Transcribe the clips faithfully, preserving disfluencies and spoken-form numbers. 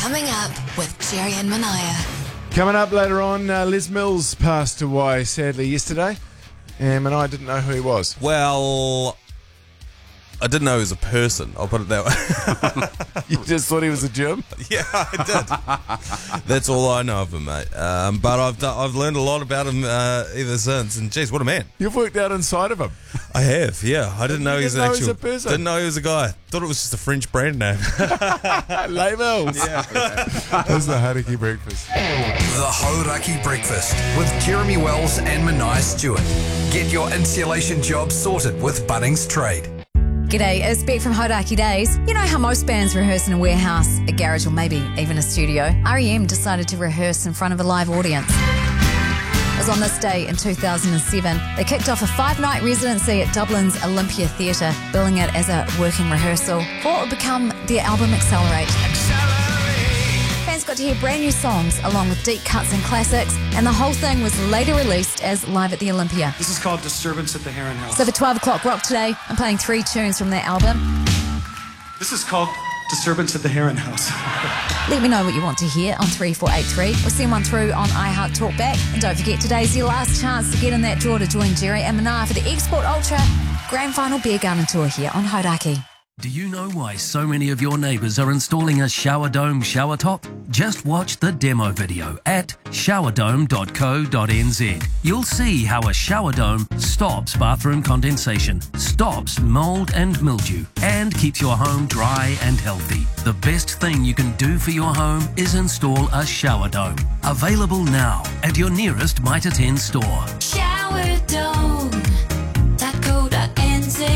Coming up with Jerry and Mania. Coming up later on, uh, Liz Mills passed away sadly yesterday, and I didn't know who he was. Well, I didn't know he was a person, I'll put it that way. You just thought he was a germ? Yeah, I did. That's all I know of him, mate. Um, but I've done, I've learned a lot about him uh, ever since, and geez, what a man. You've worked out inside of him. I have, yeah. I didn't know he was an know actual... he was a person? Didn't know he was a guy. Thought it was just a French brand name. Les Mills. Yeah. That's the Hauraki Breakfast. The Hauraki Breakfast with Jeremy Wells and Mania Stewart. Get your insulation job sorted with Bunnings Trade. G'day, it's Beck from Hauraki Days. You know how most bands rehearse in a warehouse, a garage or maybe even a studio? R E M decided to rehearse in front of a live audience. It was on this day in two thousand seven. They kicked off a five-night residency at Dublin's Olympia Theatre, billing it as a working rehearsal for what would become their album Accelerate. Fans got to hear brand new songs along with deep cuts and classics, and the whole thing was later released as Live at the Olympia. This is called Disturbance at the Heron House. So for twelve o'clock rock today, I'm playing three tunes from that album. This is called Disturbance at the Heron House. Let me know what you want to hear on three four eight three or send one through on iHeart Talkback. And don't forget, today's your last chance to get in that draw to join Jerry and Mania for the Export Ultra Grand Final Beer Garden Tour here on Hauraki. Do you know why so many of your neighbours are installing a shower dome shower top? Just watch the demo video at shower dome dot co dot n z. You'll see how a shower dome stops bathroom condensation, stops mould and mildew, and keeps your home dry and healthy. The best thing you can do for your home is install a shower dome. Available now at your nearest Mitre ten store. shower dome dot co dot n z.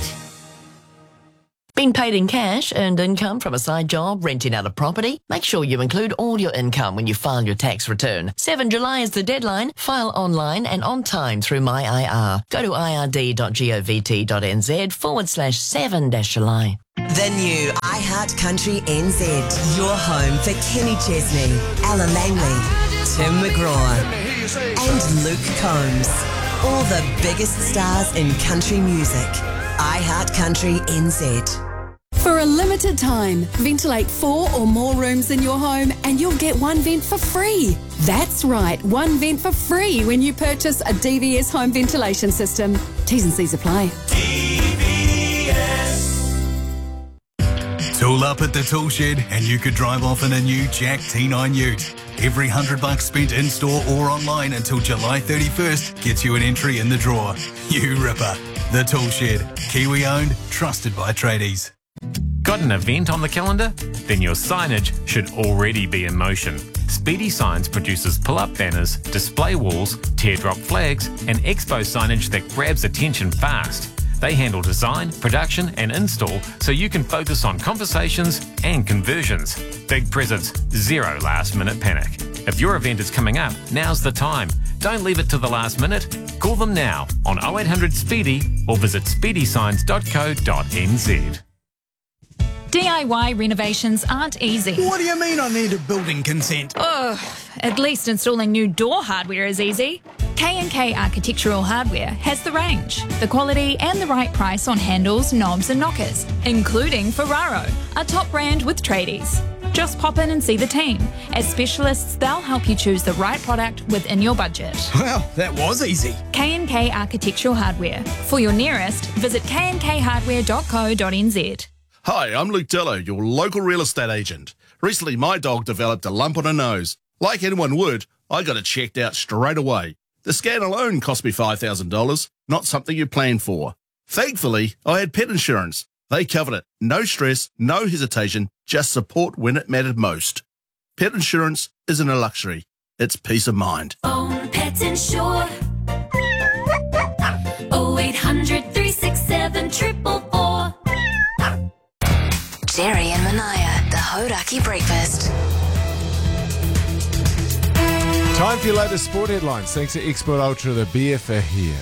Been paid in cash, earned income from a side job, renting out a property? Make sure you include all your income when you file your tax return. seventh of July is the deadline. File online and on time through My I R. Go to I R D dot govt dot n z forward slash seven dash July. The new iHeart Country N Z. Your home for Kenny Chesney, Ella Langley, Tim McGraw, and Luke Combs. All the biggest stars in country music. iHeart Country N Z. For a limited time, ventilate four or more rooms in your home and you'll get one vent for free. That's right, one vent for free when you purchase a D V S home ventilation system. T's and C's apply. D V S. Tool up at the tool shed and you could drive off in a new Jack T nine Ute. Every hundred bucks spent in-store or online until July thirty-first gets you an entry in the draw. You ripper. The Tool Shed. Kiwi owned, trusted by tradies. Got an event on the calendar? Then your signage should already be in motion. Speedy Signs produces pull-up banners, display walls, teardrop flags, and expo signage that grabs attention fast. They handle design, production, and install so you can focus on conversations and conversions. Big presents, zero last-minute panic. If your event is coming up, now's the time. Don't leave it to the last minute. Call them now on oh eight hundred Speedy or visit speedy signs dot co dot n z. D I Y renovations aren't easy. What do you mean I need a building consent? Oh, at least installing new door hardware is easy. K and K Architectural Hardware has the range, the quality and the right price on handles, knobs and knockers, including Ferraro, a top brand with tradies. Just pop in and see the team. As specialists, they'll help you choose the right product within your budget. Well, that was easy. K and K Architectural Hardware. For your nearest, visit k and k hardware dot co dot n z. Hi, I'm Luke Dello, your local real estate agent. Recently, my dog developed a lump on her nose. Like anyone would, I got it checked out straight away. The scan alone cost me five thousand dollars, not something you plan for. Thankfully, I had pet insurance. They covered it. No stress, no hesitation, just support when it mattered most. Pet insurance isn't a luxury. It's peace of mind. Own Pets Insure. oh eight hundred, three six seven, four four four. Jerry and Mania, the Hauraki Breakfast. Time for your latest sport headlines. Thanks to Export Ultra, the beer for here.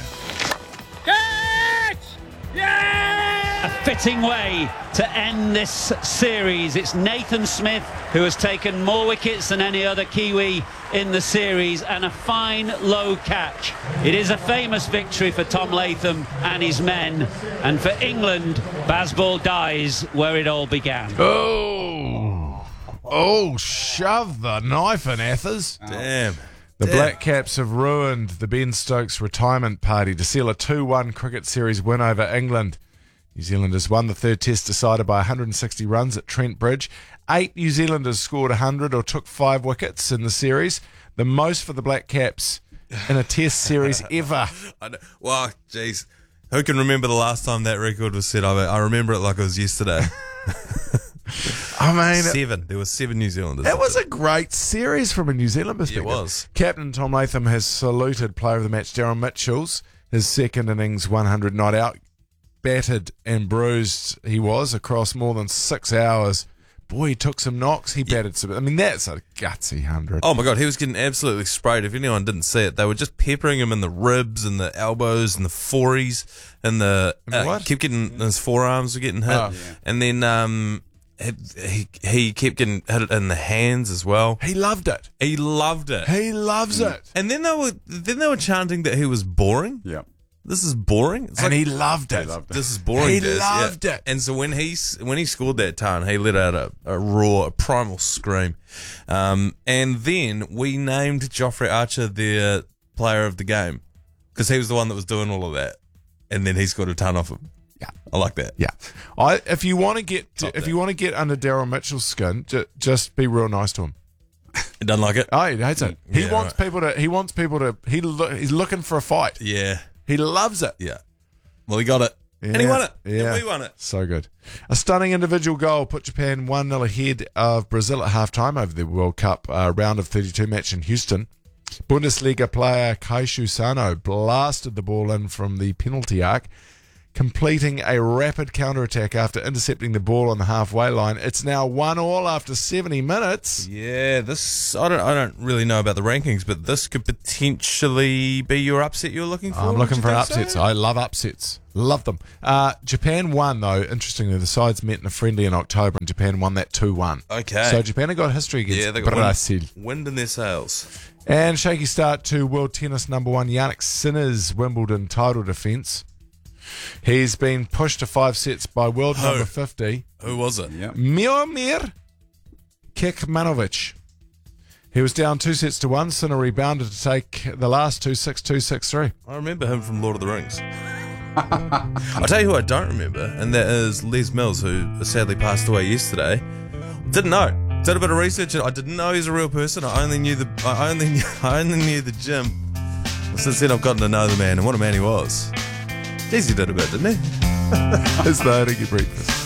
A fitting way to end this series. It's Nathan Smith who has taken more wickets than any other Kiwi in the series, and a fine low catch. It is a famous victory for Tom Latham and his men, and for England, Bazball dies where it all began. Oh! Oh, shove the knife in, Athers. Damn. The Damn. Black Caps have ruined the Ben Stokes retirement party to seal a two one cricket series win over England. New Zealanders won the third test decided by one hundred sixty runs at Trent Bridge. Eight New Zealanders scored one hundred or took five wickets in the series, the most for the Black Caps in a test series ever. I know. Well, jeez. Who can remember the last time that record was set? I, I remember it like it was yesterday. I mean, seven. There were seven New Zealanders. It was a great series from a New Zealand perspective. Yeah, it was. Captain Tom Latham has saluted player of the match Daryl Mitchells. His second innings one hundred not out. Battered and bruised he was across more than six hours. Boy, he took some knocks. He batted some. I mean, that's a gutsy hundred. Oh my God, he was getting absolutely sprayed. If anyone didn't see it, they were just peppering him in the ribs and the elbows and the foreys and the uh, what? kept getting his forearms were getting hit, Oh. and then um he, he he kept getting hit in the hands as well. He loved it. He loved it. He loves it. And then they were then they were chanting that he was boring. Yeah. This is boring. It's And like, he loved it. This is boring. He Jazz. Yeah. loved it. And so when he when he scored that ton, he let out a, a roar, a primal scream. Um, and then we named Joffrey Archer the player of the game because he was the one that was doing all of that. And then he scored a ton off him. Yeah, I like that. Yeah, I if you want to get Top if that. you want to get under Daryl Mitchell's skin, ju- just be real nice to him. He doesn't like it. Oh, he hates it. He Yeah, wants right. people to. He wants people to. He lo- he's looking for a fight. Yeah. He loves it. Yeah. Well, he got it. And he won it. Yeah, And we won it. So good. A stunning individual goal put Japan one nil ahead of Brazil at halftime over the World Cup uh, round of thirty-two match in Houston. Bundesliga player Kaishu Sano blasted the ball in from the penalty arc, completing a rapid counter-attack after intercepting the ball on the halfway line. It's now one all after seventy minutes. Yeah, this I don't I don't really know about the rankings, but this could potentially be your upset you're looking for. I'm would looking you for think upsets. so? I love upsets. Love them. Uh, Japan won, though. Interestingly, the sides met in a friendly in October, and Japan won that two one. Okay. So Japan have got history against Yeah, they got Brazil. wind, wind in their sails. And shaky start to world tennis number one Yannick Sinner's Wimbledon title defence. He's been pushed to five sets by world Who? number fifty. Who was it? Yeah. Miomir Kekmanovic. He was down two sets to one. Sinner rebounded to take the last two six two six three. I remember him from Lord of the Rings. I'll tell you who I don't remember, and that is Les Mills, who sadly passed away yesterday. Didn't know. Did a bit of research, and I didn't know he was a real person. I only knew the I only knew, I only knew the gym. Since then, I've gotten to know the man, and what a man he was. Jeez, he did a bit, didn't he? As though to get breakfast.